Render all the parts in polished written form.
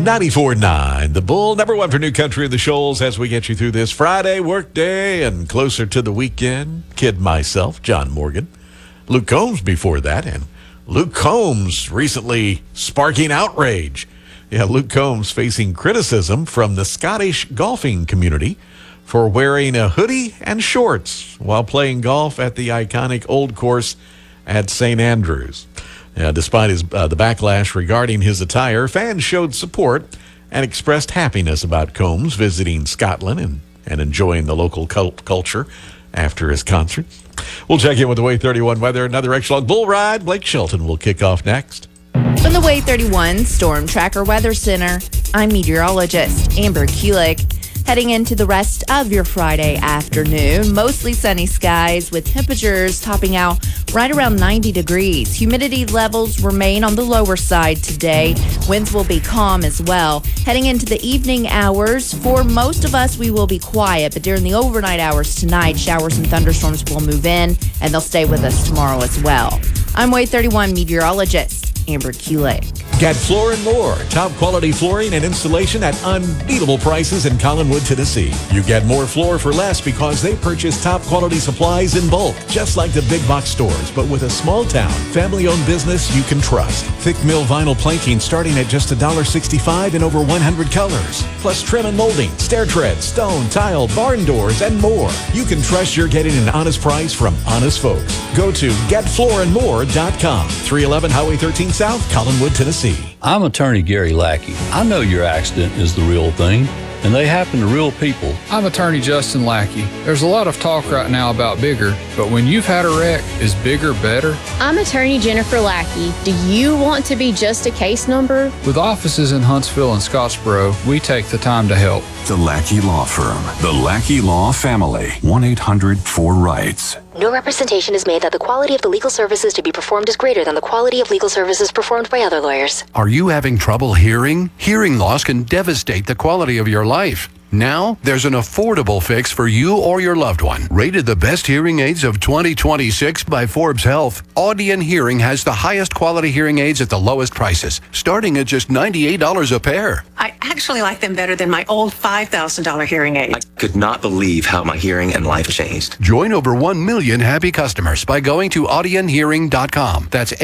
94.9, The Bull, number one for New Country in the Shoals as we get you through this Friday work day and closer to the weekend. Kid myself, John Morgan. Luke Combs before that, and Luke Combs recently sparking outrage. Yeah, Luke Combs facing criticism from the Scottish golfing community for wearing a hoodie and shorts while playing golf at the iconic Old Course at St. Andrews. Despite the backlash regarding his attire, fans showed support and expressed happiness about Combs visiting Scotland and enjoying the local culture after his concert. We'll check in with the Way 31 weather. Another excellent bull ride. Blake Shelton will kick off next. From the Way 31 Storm Tracker Weather Center, I'm meteorologist Amber Kulik. Heading into the rest of your Friday afternoon, mostly sunny skies with temperatures topping out right around 90 degrees. Humidity levels remain on the lower side today. Winds will be calm as well. Heading into the evening hours, for most of us, we will be quiet, but during the overnight hours tonight, showers and thunderstorms will move in, and they'll stay with us tomorrow as well. I'm Way 31 meteorologist Amber Kulik. Get Floor & More, top quality flooring and installation at unbeatable prices in Collinwood, Tennessee. You get more floor for less because they purchase top quality supplies in bulk, just like the big box stores, but with a small town, family-owned business you can trust. Thick mill vinyl planking starting at just $1.65 in over 100 colors. Plus trim and molding, stair treads, stone, tile, barn doors, and more. You can trust you're getting an honest price from honest folks. Go to getfloorandmore.com, 311 Highway 13 South, Collinwood, Tennessee. I'm attorney Gary Lackey. I know your accident is the real thing, and they happen to real people. I'm attorney Justin Lackey. There's a lot of talk right now about bigger, but when you've had a wreck, is bigger better? I'm attorney Jennifer Lackey. Do you want to be just a case number? With offices in Huntsville and Scottsboro, we take the time to help. The Lackey Law Firm. The Lackey Law Family. 1-800-4RIGHTS. No representation is made that the quality of the legal services to be performed is greater than the quality of legal services performed by other lawyers. Are you having trouble hearing? Hearing loss can devastate the quality of your life. Now, there's an affordable fix for you or your loved one. Rated the best hearing aids of 2026 by Forbes Health, Audion Hearing has the highest quality hearing aids at the lowest prices, starting at just $98 a pair. I actually like them better than my old $5,000 hearing aid. I could not believe how my hearing and life changed. Join over 1 million happy customers by going to audionhearing.com. That's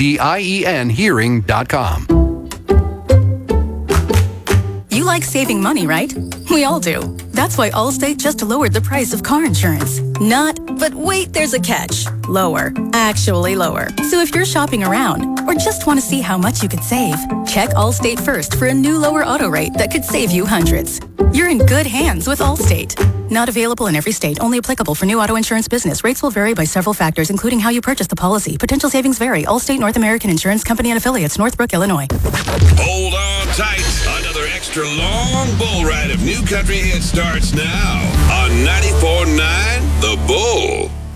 AUDIEN hearing.com. You like saving money, right? We all do. That's why Allstate just lowered the price of car insurance. Not, but wait, there's a catch. Lower. Actually lower. So if you're shopping around or just want to see how much you could save, check Allstate first for a new lower auto rate that could save you hundreds. You're in good hands with Allstate. Not available in every state. Only applicable for new auto insurance business. Rates will vary by several factors, including how you purchase the policy. Potential savings vary. Allstate North American Insurance Company and Affiliates, Northbrook, Illinois. Hold on tight. Another extra long bull ride of New Country hit starts now on 94.9 The Bull.